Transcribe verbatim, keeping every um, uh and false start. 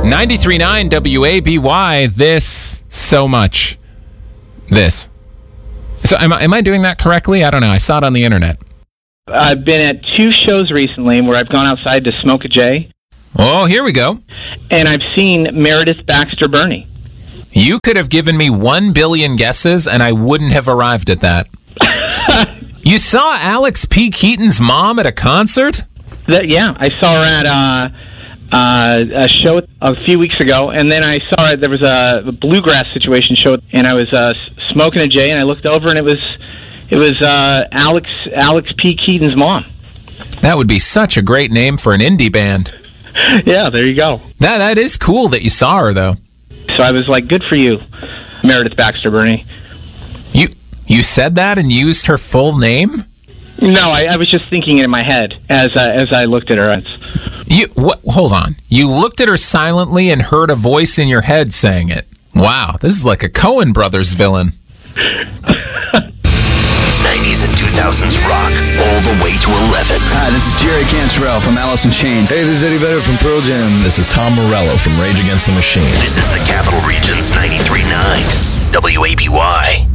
ninety-three point nine W A B Y, this, so much. This. So am I, am I doing that correctly? I don't know. I saw it on the internet. I've been at two shows recently where I've gone outside to smoke a J. Oh, here we go. And I've seen Meredith Baxter Birney. You could have given me one billion guesses, and I wouldn't have arrived at that. You saw Alex P. Keaton's mom at a concert? That, yeah, I saw her at uh, uh, a show a few weeks ago, and then I saw her, there was a bluegrass situation show, and I was uh, smoking a J, and I looked over, and it was it was uh, Alex Alex P. Keaton's mom. That would be such a great name for an indie band. Yeah, there you go. That That is cool that you saw her, though. So I was like, good for you, Meredith Baxter Birney. You you said that and used her full name? No, I, I was just thinking it in my head as uh, as I looked at her. You what? Hold on. You looked at her silently and heard a voice in your head saying it. Wow, this is like a Coen Brothers villain. nineties and two thousands rock all the way to eleven. Hi, this is Jerry Cantrell from Alice in Chains. Hey, this is Eddie Vedder from Pearl Jam. This is Tom Morello from Rage Against the Machine. This is the Capital Region's ninety-three point nine W A B Y.